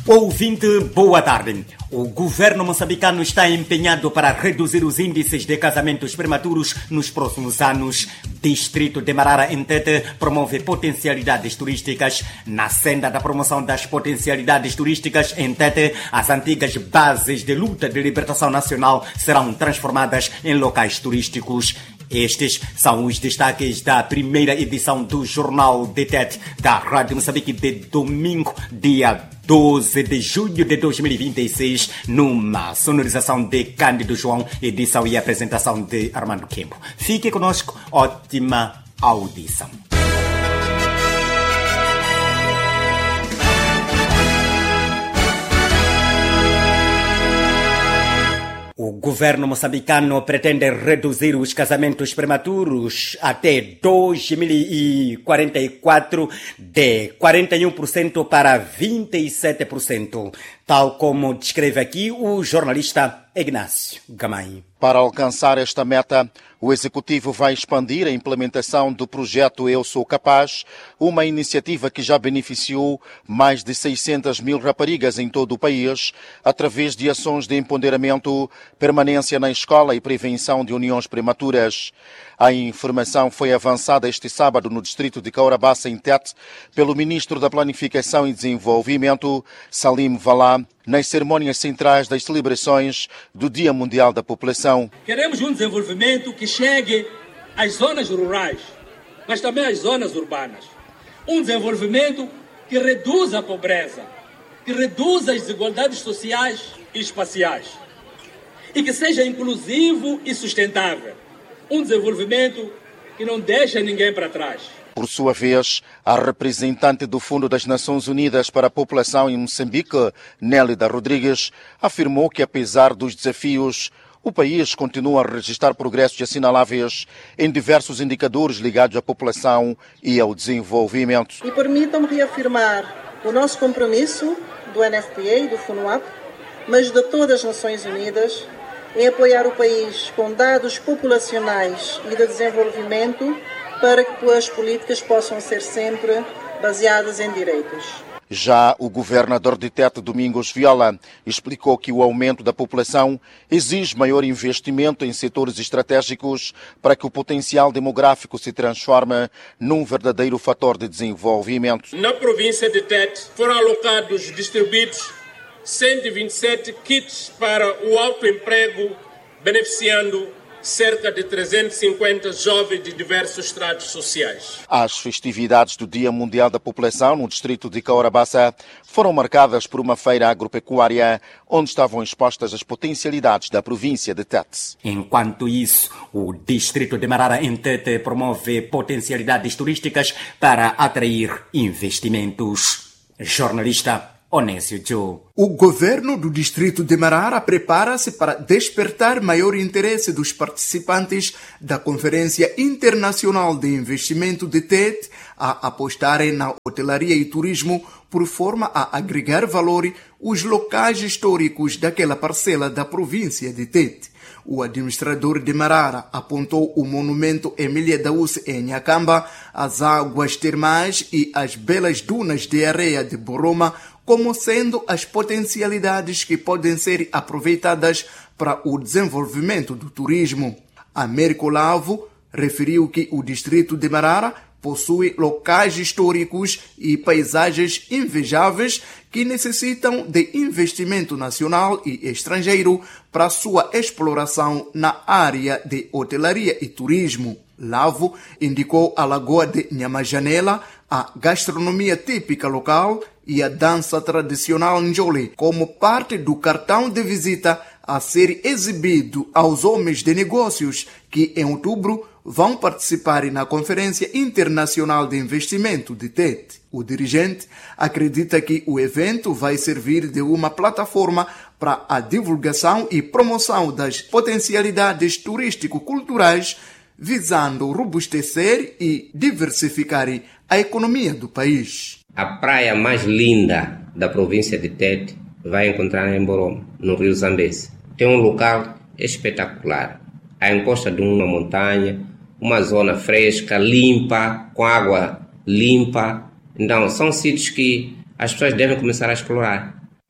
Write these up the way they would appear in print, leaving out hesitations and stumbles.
Ouvinte, boa tarde. O governo moçambicano está empenhado para reduzir os índices de casamentos prematuros nos próximos anos. Distrito de Marara, em Tete, promove potencialidades turísticas. Na senda da promoção das potencialidades turísticas em Tete, as antigas bases de luta de libertação nacional serão transformadas em locais turísticos. Estes são os destaques da primeira edição do Jornal de Tete da Rádio Moçambique de domingo, dia 12 de julho de 2026, numa sonorização de Cândido João, edição e apresentação de Armando Kempo. Fique conosco, ótima audição. O governo moçambicano pretende reduzir os casamentos prematuros até 2044 de 41% para 27%, tal como descreve aqui o jornalista Ignácio Gamay. Para alcançar esta meta, o Executivo vai expandir a implementação do projeto Eu Sou Capaz, uma iniciativa que já beneficiou mais de 600 mil raparigas em todo o país, através de ações de empoderamento, permanência na escola e prevenção de uniões prematuras. A informação foi avançada este sábado no distrito de Caurabassa, em Tete, pelo Ministro da Planificação e Desenvolvimento, Salim Valá, nas cerimônias centrais das celebrações do Dia Mundial da População. Queremos um desenvolvimento que chegue às zonas rurais, mas também às zonas urbanas. Um desenvolvimento que reduza a pobreza, que reduza as desigualdades sociais e espaciais, e que seja inclusivo e sustentável. Um desenvolvimento que não deixa ninguém para trás. Por sua vez, a representante do Fundo das Nações Unidas para a População em Moçambique, Nélida Rodrigues, afirmou que, apesar dos desafios, o país continua a registrar progressos assinaláveis em diversos indicadores ligados à população e ao desenvolvimento. E permitam-me reafirmar o nosso compromisso do NFPA e do FUNUAP, mas de todas as Nações Unidas, em apoiar o país com dados populacionais e de desenvolvimento para que as políticas possam ser sempre baseadas em direitos. Já o governador de Tete, Domingos Viola, explicou que o aumento da população exige maior investimento em setores estratégicos para que o potencial demográfico se transforme num verdadeiro fator de desenvolvimento. Na província de Tete foram alocados, distribuídos 127 kits para o autoemprego, beneficiando cerca de 350 jovens de diversos estratos sociais. As festividades do Dia Mundial da População no distrito de Caurabassa foram marcadas por uma feira agropecuária onde estavam expostas as potencialidades da província de Tete. Enquanto isso, o distrito de Marara, em Tete, promove potencialidades turísticas para atrair investimentos. Jornalista Onésio Joe. O governo do distrito de Marara prepara-se para despertar maior interesse dos participantes da Conferência Internacional de Investimento de Tete a apostarem na hotelaria e turismo por forma a agregar valor os locais históricos daquela parcela da província de Tete. O administrador de Marara apontou o monumento Emília Daúce em Nhacamba, as águas termais e as belas dunas de areia de Boroma como sendo as potencialidades que podem ser aproveitadas para o desenvolvimento do turismo. Américo Lavo referiu que o distrito de Marara possui locais históricos e paisagens invejáveis que necessitam de investimento nacional e estrangeiro para sua exploração na área de hotelaria e turismo. Lavo indicou a Lagoa de Nhamajanela, a gastronomia típica local e a dança tradicional Njole como parte do cartão de visita a ser exibido aos homens de negócios que, em outubro, vão participar na Conferência Internacional de Investimento de Tete. O dirigente acredita que o evento vai servir de uma plataforma para a divulgação e promoção das potencialidades turístico-culturais, visando robustecer e diversificar a economia do país. A praia mais linda da província de Tete vai encontrar em Boroma, no Rio Zambeze. Tem um local espetacular, à encosta de uma montanha, uma zona fresca, limpa, com água limpa. Então, são sítios que as pessoas devem começar a explorar.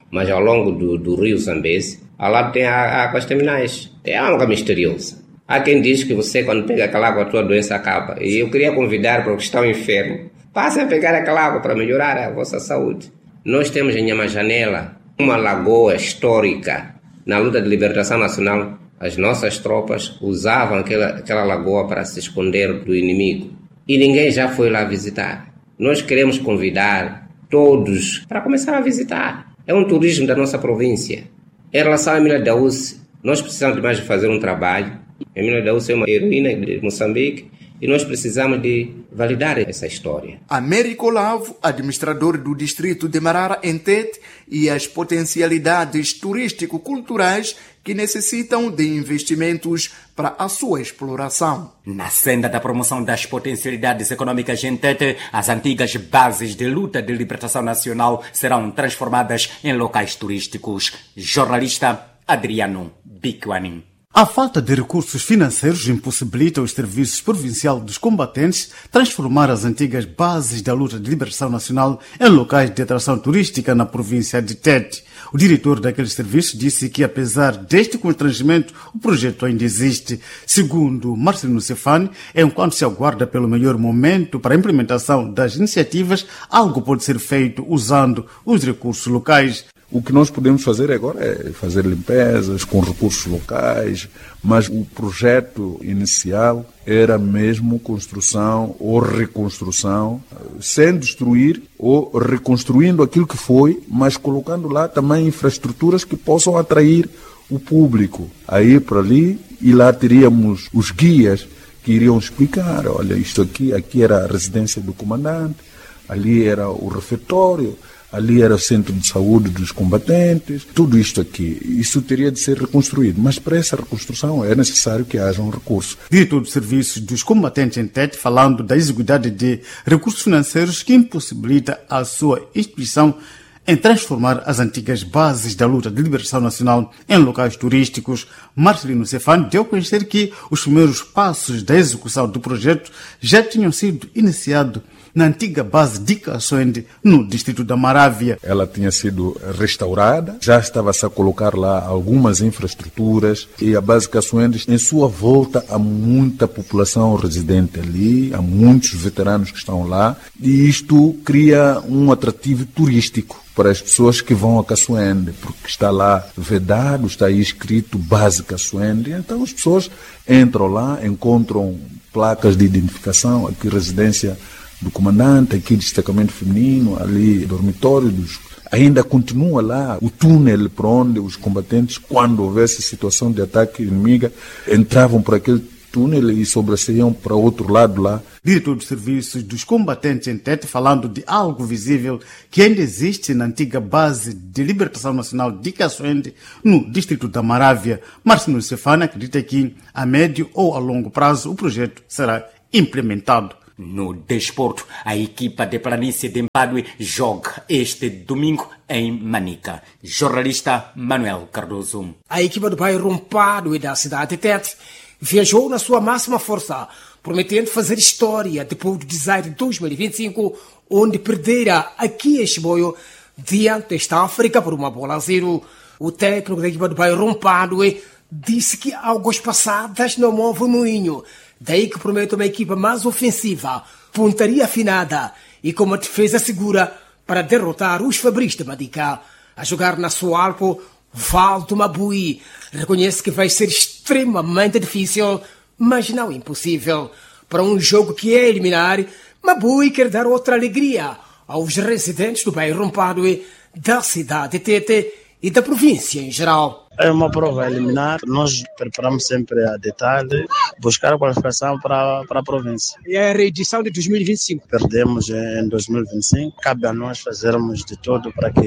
mas ao longo do rio Zambeze, ao lado tem águas terminais, tem água misteriosa. Há quem diz que você, quando pega aquela água, a tua doença acaba. E eu queria convidar para os que estão enfermos, passem a pegar aquela água para melhorar a vossa saúde. Nós temos em Nhamajanela uma lagoa histórica. Na luta de libertação nacional, as nossas tropas usavam aquela lagoa para se esconder do inimigo. E ninguém já foi lá visitar. Nós queremos convidar todos para começar a visitar. É um turismo da nossa província. Em relação à Emília Daúce, nós precisamos de mais fazer um trabalho. A Emília Daúce é uma heroína de Moçambique e nós precisamos de validar essa história. Américo Lavo, administrador do distrito de Marara, em Tete, e as potencialidades turístico-culturais que necessitam de investimentos para a sua exploração. Na senda da promoção das potencialidades econômicas em Tete, as antigas bases de luta de libertação nacional serão transformadas em locais turísticos. Jornalista Adriano Bicuanin. A falta de recursos financeiros impossibilita os serviços provinciais dos combatentes transformar as antigas bases da luta de libertação nacional em locais de atração turística na província de Tete. O diretor daquele serviço disse que, apesar deste constrangimento, o projeto ainda existe. Segundo Marcelino Cefani, enquanto se aguarda pelo melhor momento para a implementação das iniciativas, algo pode ser feito usando os recursos locais. O que nós podemos fazer agora é fazer limpezas com recursos locais, mas o projeto inicial era mesmo construção ou reconstrução, sem destruir ou reconstruindo aquilo que foi, mas colocando lá também infraestruturas que possam atrair o público a ir para ali, e lá teríamos os guias que iriam explicar, olha, isto aqui era a residência do comandante, ali era o refeitório, ali era o centro de saúde dos combatentes, tudo isto aqui. Isso teria de ser reconstruído, mas para essa reconstrução é necessário que haja um recurso. Diretor de Serviços dos Combatentes em Tete, falando da exiguidade de recursos financeiros que impossibilita a sua instituição em transformar as antigas bases da luta de libertação nacional em locais turísticos. Marcelino Cefani deu a conhecer que os primeiros passos da execução do projeto já tinham sido iniciados na antiga base de Caçoende, no distrito da Marávia. Ela tinha sido restaurada, já estava-se a colocar lá algumas infraestruturas, e a base Caçoende, em sua volta, há muita população residente ali, há muitos veteranos que estão lá, e isto cria um atrativo turístico para as pessoas que vão a Caçoende, porque está lá vedado, está aí escrito base Caçoende, então as pessoas entram lá, encontram placas de identificação, aqui residência do comandante, aqui destacamento feminino, ali dormitório ainda continua lá o túnel por onde os combatentes, quando houvesse situação de ataque inimiga, entravam por aquele túnel e sobressaíam para outro lado lá. Diretor dos Serviços dos Combatentes em Tete, falando de algo visível que ainda existe na antiga base de libertação nacional de Caçoende, no distrito da Marávia. Marcelino Cefani acredita que, a médio ou a longo prazo, o projeto será implementado. No desporto, a equipa de planície de Mpadue joga este domingo em Manica. Jornalista Manuel Cardoso. A equipa do bairro Mpadue da cidade de Tete viajou na sua máxima força, prometendo fazer história depois do design de 2025, onde perdera aqui em Chimoio diante desta África por 1-0. O técnico da equipa do bairro Mpadue disse que águas passadas não movem moinho. Daí que promete uma equipa mais ofensiva, pontaria afinada e com uma defesa segura para derrotar os Fabris de Madica. A jogar na sua Alpo, Valdo Mabui reconhece que vai ser extremamente difícil, mas não impossível. Para um jogo que é eliminar, Mabui quer dar outra alegria aos residentes do bairro Mpadue, da cidade de Tete e da província em geral. É uma prova a eliminar, nós preparamos sempre a detalhe, buscar a qualificação para a província. E a reedição de 2025? Perdemos em 2025, cabe a nós fazermos de tudo para que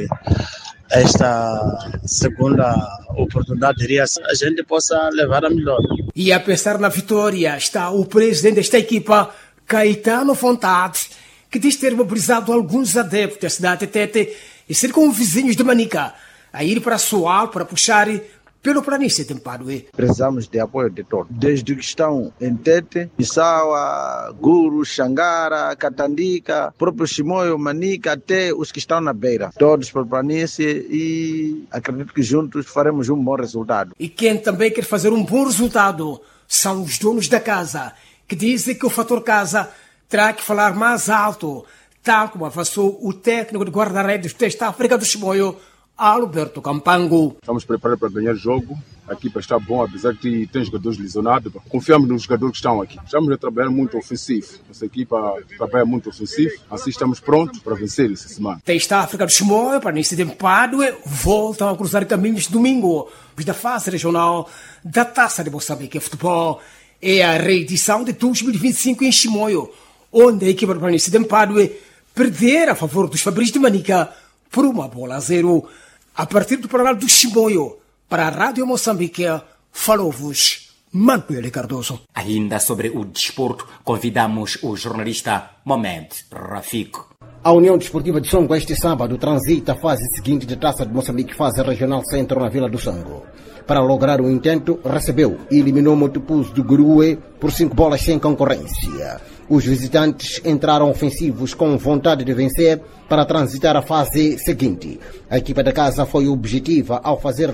esta segunda oportunidade a gente possa levar a melhor. E a pensar na vitória está o presidente desta equipa, Caetano Fontade, que diz ter mobilizado alguns adeptos da cidade de Tete e circunvizinhos de Manica a ir para Soal para puxar pelo planície de Mpadue. Precisamos de apoio de todos, desde que estão em Tete, Issawa, Guru, Xangara, Catandica, próprio Chimoio, Manica, até os que estão na beira. Todos para a planície e acredito que juntos faremos um bom resultado. E quem também quer fazer um bom resultado são os donos da casa, que dizem que o fator casa terá que falar mais alto, tal como avançou o técnico de guarda-redes do Teste África do Chimoio, Alberto Campango. Estamos preparados para ganhar jogo. A equipa está bom, apesar de ter jogadores lesionados. Confiamos nos jogadores que estão aqui. Estamos a trabalhar muito ofensivo. Nossa equipa trabalha muito ofensivo. Assim estamos prontos para vencer essa semana. Teste África do Chimoio, para início de Mpadue, voltam a cruzar caminhos domingo, da fase regional da Taça de Moçambique Futebol. É a reedição de 2025 em Chimoio, onde a equipa do planície de Mpadue perder a favor dos Fabris de Manica por 1-0. A partir do programa do Chimoio, para a Rádio Moçambique, falou-vos Manuel Cardoso. Ainda sobre o desporto, convidamos o jornalista Mohamed Rafik. A União Desportiva de Songo este sábado transita a fase seguinte da Taça de Moçambique, fase regional centro na Vila do Songo. Para lograr o intento, recebeu e eliminou Motupuz do Gurue por 5 bolas sem concorrência. Os visitantes entraram ofensivos com vontade de vencer para transitar a fase seguinte. A equipa da casa foi objetiva ao fazer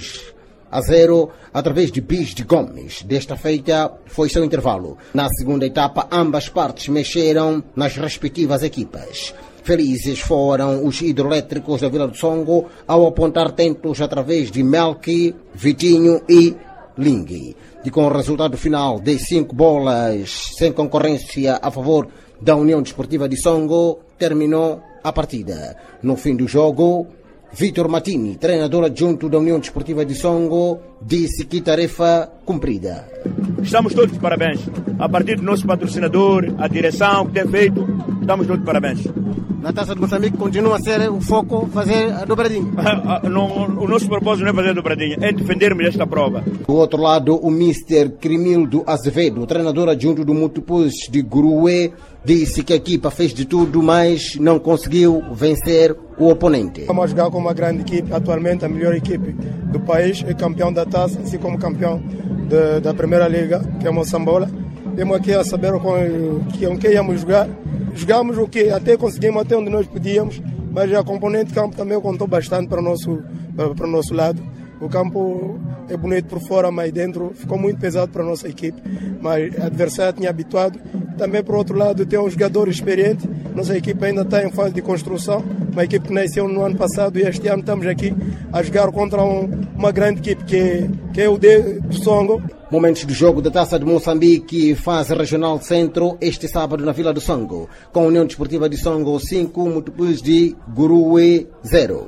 2-0 através de Bis de Gomes. Desta feita foi seu intervalo. Na segunda etapa, ambas partes mexeram nas respectivas equipas. Felizes foram os hidroelétricos da Vila do Songo ao apontar tentos através de Melqui, Vitinho e Lingui. E com o resultado final de 5 bolas sem concorrência a favor da União Desportiva de Songo, terminou a partida. No fim do jogo, Vitor Matini, treinador adjunto da União Desportiva de Songo, disse que tarefa cumprida. Estamos todos de parabéns. A partir do nosso patrocinador, a direção que tem feito, estamos todos de parabéns. Na Taça de Moçambique continua a ser o foco fazer a dobradinha. O nosso propósito não é fazer a dobradinha, é defendermos esta prova. Do outro lado, o Mr. Crimildo Azevedo, treinador adjunto do Motupuz de Gurue, disse que a equipa fez de tudo, mas não conseguiu vencer o oponente. Vamos jogar com uma grande equipe, atualmente a melhor equipe do país, é campeão da Taça, assim como campeão da Primeira Liga, que é o Moçambola. Temos aqui a saber com quem íamos jogar. Jogamos o que até conseguimos, até onde nós podíamos, mas a componente campo também contou bastante para o nosso lado. O campo é bonito por fora, mas dentro ficou muito pesado para a nossa equipe. Mas a adversário tinha habituado. Também, por outro lado, tem um jogador experiente. Nossa equipe ainda está em fase de construção. Uma equipe que nasceu no ano passado e este ano estamos aqui a jogar contra uma grande equipe que é o do Songo. Momentos do jogo da Taça de Moçambique, fase regional centro, este sábado na Vila do Songo. Com a União Desportiva de Songo 5, Motupuz de Gurue 0.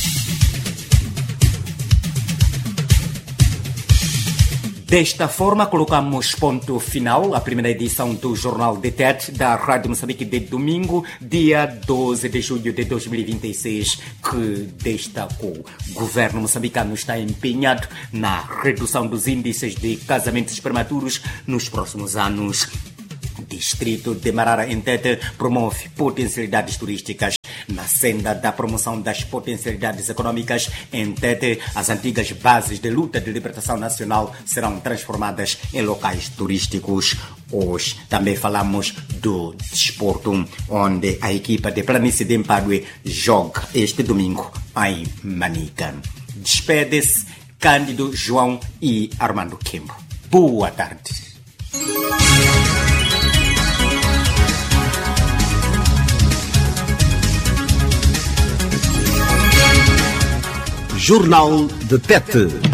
Desta forma, colocamos ponto final à primeira edição do Jornal de TET da Rádio Moçambique de domingo, dia 12 de julho de 2026, que destacou: o governo moçambicano está empenhado na redução dos índices de casamentos prematuros nos próximos anos. O distrito de Marara, em Tete, promove potencialidades turísticas. Na senda da promoção das potencialidades econômicas, em Tete, as antigas bases de luta de libertação nacional serão transformadas em locais turísticos. Hoje também falamos do desporto, onde a equipa de planície de Mpadue joga este domingo em Manica. Despede-se Cândido, João e Armando Quimbo. Boa tarde. Jornal de TET.